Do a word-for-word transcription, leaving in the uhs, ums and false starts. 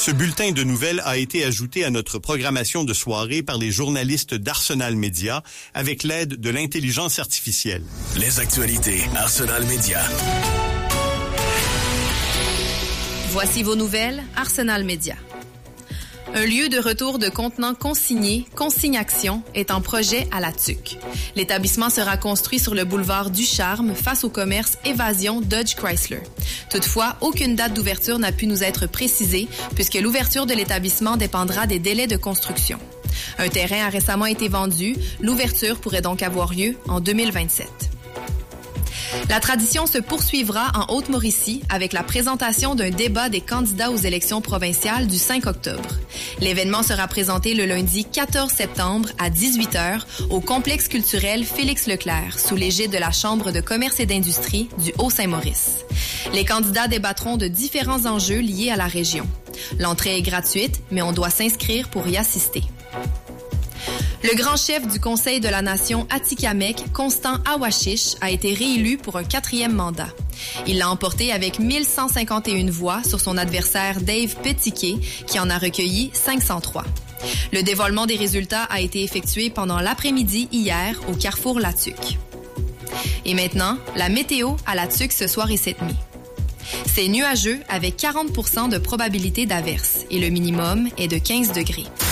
Ce bulletin de nouvelles a été ajouté à notre programmation de soirée par les journalistes d'Arsenal Média avec l'aide de l'intelligence artificielle. Les actualités Arsenal Média. Voici vos nouvelles Arsenal Média. Un lieu de retour de contenants consignés, Consigne-Action, est en projet à la Tuque. L'établissement sera construit sur le boulevard du Charme face au commerce Évasion Dodge Chrysler. Toutefois, aucune date d'ouverture n'a pu nous être précisée puisque l'ouverture de l'établissement dépendra des délais de construction. Un terrain a récemment été vendu. L'ouverture pourrait donc avoir lieu en deux mille vingt-sept. La tradition se poursuivra en Haute-Mauricie avec la présentation d'un débat des candidats aux élections provinciales du cinq octobre. L'événement sera présenté le lundi quatorze septembre à dix-huit heures au complexe culturel Félix-Leclerc sous l'égide de la Chambre de commerce et d'industrie du Haut-Saint-Maurice. Les candidats débattront de différents enjeux liés à la région. L'entrée est gratuite, mais on doit s'inscrire pour y assister. Le grand chef du Conseil de la Nation Atikamekw, Constant Awashish, a été réélu pour un quatrième mandat. Il l'a emporté avec mille cent cinquante et une voix sur son adversaire Dave Petike, qui en a recueilli cinq cent trois. Le dévoilement des résultats a été effectué pendant l'après-midi hier au carrefour La Tuque. Et maintenant, la météo à La Tuque ce soir et cette nuit. C'est nuageux avec quarante pour cent de probabilité d'averse et le minimum est de quinze degrés.